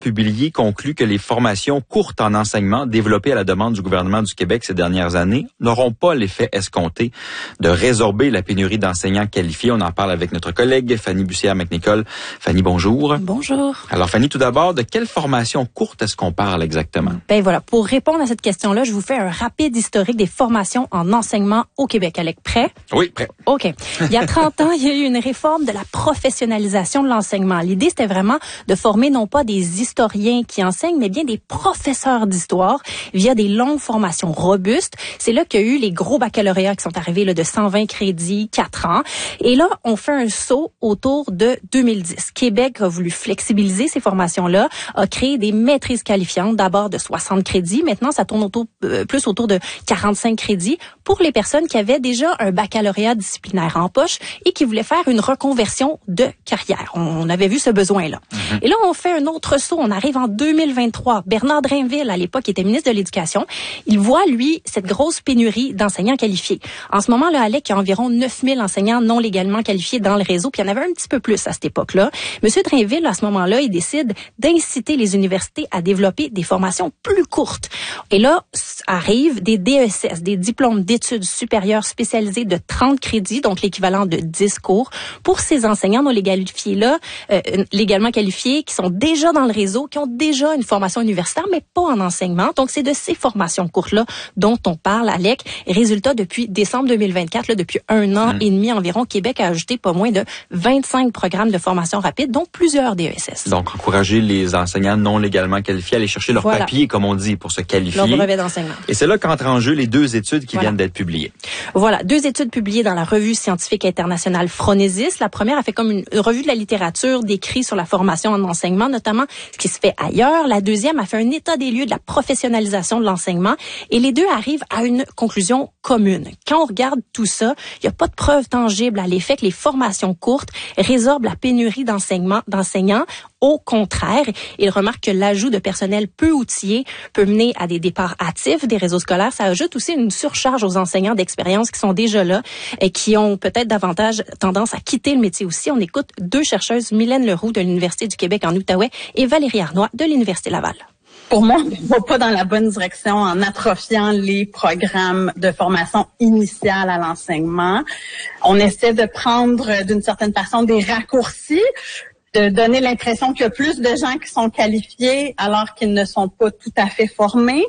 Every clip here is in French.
publié conclut que les formations courtes en enseignement développées à la demande du gouvernement du Québec ces dernières années n'auront pas l'effet escompté de résorber la pénurie d'enseignants qualifiés. On en parle avec notre collègue Fanny Bussière-McNicol. Fanny, bonjour. Bonjour. Alors Fanny, tout d'abord, de quelle formation courte est-ce qu'on parle exactement? Ben voilà, pour répondre à cette question-là, je vous fais un rapide historique des formations en enseignement au Québec. Alec, prêt? Oui, prêt. OK. Il y a 30 ans, il y a eu une réforme de la professionnalisation de l'enseignement. L'idée, c'était vraiment de former non pas des historiens qui enseignent, mais bien des professeurs d'histoire via des longues formations robustes. C'est là qu'il y a eu les gros baccalauréats qui sont arrivés là, de 120 crédits, 4 ans. Et là, on fait un saut autour de 2010. Québec a voulu flexibiliser ces formations-là, a créé des maîtrises qualifiantes, d'abord de 60 crédits. Maintenant, ça tourne plus autour de 45 crédits pour les personnes qui avaient déjà un baccalauréat disciplinaire en poche et qui voulaient faire une reconversion de carrière. On avait vu ce besoin-là. Et là, on fait un autre saut. On arrive en 2023. Bernard Drainville, à l'époque, était ministre de l'Éducation. Il voit, lui, cette grosse pénurie d'enseignants qualifiés. En ce moment, là, Alec, il y a environ 9000 enseignants non légalement qualifiés dans le réseau, puis il y en avait un petit peu plus à cette époque-là. Monsieur Drainville, à ce moment-là, il décide d'inciter les universités à développer des formations plus courtes. Et là, arrivent des DESS, des diplômes d'études supérieures spécialisés de 30 crédits, donc l'équivalent de 10 cours, pour ces enseignants non légalement qualifiés, qui sont déjà dans le réseau, qui ont déjà une formation universitaire, mais pas en enseignement. Donc, c'est de ces formations courtes-là dont on parle, Alec. Résultat, depuis décembre 2024, là, depuis un an et demi environ, Québec a ajouté pas moins de 25 programmes de formation rapide, dont plusieurs DESS. Donc, encourager les enseignants non légalement qualifiés à aller chercher leur papier, comme on dit, pour se qualifier. Leur brevet d'enseignement. Et c'est là qu'entrent en jeu les deux études qui viennent d'être publiées. Voilà, deux études publiées dans la revue scientifique internationale Phronesis. La première a fait comme une revue de la littérature décrite sur la formation en enseignement, notamment ce qui se fait ailleurs. La deuxième a fait un état des lieux de la professionnalisation de l'enseignement. Et les deux arrivent à une conclusion commune. Quand on regarde tout ça, il n'y a pas de preuve tangible à l'effet que les formations courtes résorbent la pénurie d'enseignants. Au contraire, il remarque que l'ajout de personnel peu outillé peut mener à des départs hâtifs des réseaux scolaires. Ça ajoute aussi une surcharge aux enseignants d'expérience qui sont déjà là et qui ont peut-être davantage tendance à quitter le métier aussi. On écoute deux chercheuses, Mylène Leroux de l'Université du Québec en Outaouais et Valérie Arnois de l'Université Laval. Pour moi, on ne va pas dans la bonne direction en atrophiant les programmes de formation initiale à l'enseignement. On essaie de prendre d'une certaine façon des raccourcis, de donner l'impression qu'il y a plus de gens qui sont qualifiés alors qu'ils ne sont pas tout à fait formés.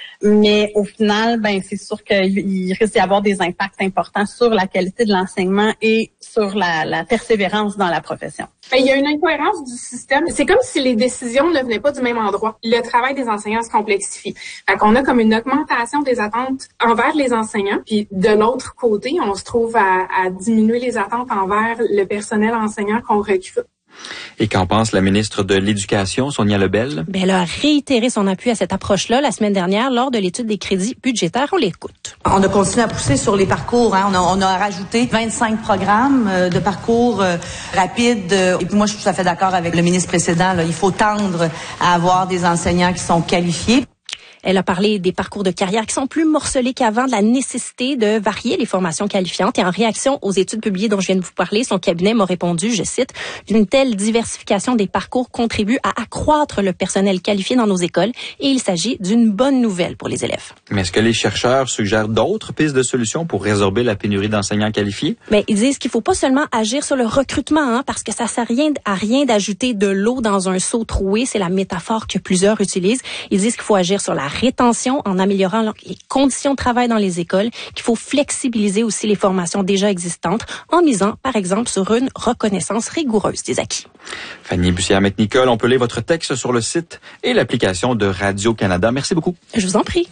Mais au final, c'est sûr qu'il risque d'y avoir des impacts importants sur la qualité de l'enseignement et sur la persévérance dans la profession. Il y a une incohérence du système. C'est comme si les décisions ne venaient pas du même endroit. Le travail des enseignants se complexifie. Fait qu'on a comme une augmentation des attentes envers les enseignants. Puis de l'autre côté, on se trouve à diminuer les attentes envers le personnel enseignant qu'on recrute. Et qu'en pense la ministre de l'Éducation, Sonia Lebel? Elle a réitéré son appui à cette approche-là la semaine dernière lors de l'étude des crédits budgétaires. On l'écoute. On a continué à pousser sur les parcours. On a rajouté 25 programmes de parcours rapides. Et puis moi, je suis tout à fait d'accord avec le ministre précédent. Là. Il faut tendre à avoir des enseignants qui sont qualifiés. Elle a parlé des parcours de carrière qui sont plus morcelés qu'avant, de la nécessité de varier les formations qualifiantes. Et en réaction aux études publiées dont je viens de vous parler, son cabinet m'a répondu, je cite, « Une telle diversification des parcours contribue à accroître le personnel qualifié dans nos écoles et il s'agit d'une bonne nouvelle pour les élèves. » Mais est-ce que les chercheurs suggèrent d'autres pistes de solutions pour résorber la pénurie d'enseignants qualifiés? Mais ils disent qu'il faut pas seulement agir sur le recrutement, parce que ça sert à rien d'ajouter de l'eau dans un seau troué. C'est la métaphore que plusieurs utilisent. Ils disent qu'il faut agir sur la rétention en améliorant les conditions de travail dans les écoles, qu'il faut flexibiliser aussi les formations déjà existantes en misant, par exemple, sur une reconnaissance rigoureuse des acquis. Fanny Bussière-McNicol, on peut lire votre texte sur le site et l'application de Radio-Canada. Merci beaucoup. Je vous en prie.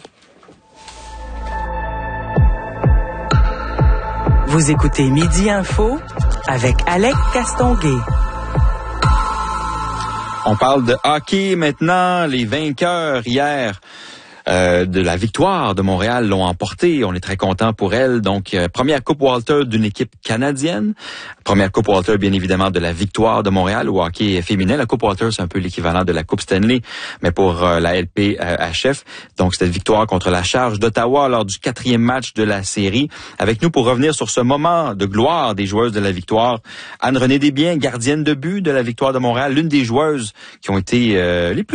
Vous écoutez Midi Info avec Alec Castonguay. On parle de hockey maintenant, les vainqueurs hier de la Victoire de Montréal l'ont emporté. On est très content pour elle. Donc, première Coupe Walter d'une équipe canadienne. Première Coupe Walter, bien évidemment, de la Victoire de Montréal au hockey féminin. La Coupe Walter, c'est un peu l'équivalent de la Coupe Stanley, mais pour la LPHF. Donc, c'était une victoire contre la Charge d'Ottawa lors du 4e match de la série. Avec nous pour revenir sur ce moment de gloire des joueuses de la Victoire, Anne-Renée Desbiens, gardienne de but de la Victoire de Montréal, l'une des joueuses qui ont été les plus